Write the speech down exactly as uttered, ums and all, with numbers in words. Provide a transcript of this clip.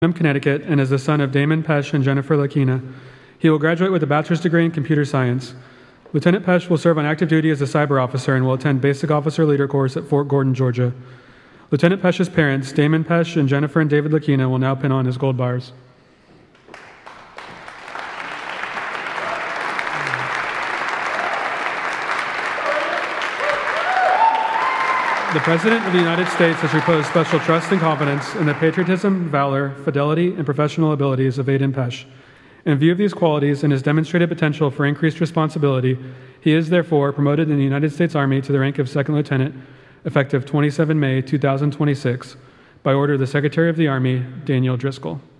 Connecticut, and is the son of Damon Pesh and Jennifer Lakina. He will graduate with a bachelor's degree in computer science. Lieutenant Pesh will serve on active duty as a cyber officer and will attend basic officer leader course at Fort Gordon, Georgia. Lieutenant Pesh's parents, Damon Pesh and Jennifer and David Lakina, will now pin on his gold bars. The President of the United States has reposed special trust and confidence in the patriotism, valor, fidelity, and professional abilities of Aiden Pesh. In view of these qualities and his demonstrated potential for increased responsibility, he is therefore promoted in the United States Army to the rank of Second Lieutenant, effective the twenty-seventh of May two thousand twenty-six, by order of the Secretary of the Army, Daniel Driscoll.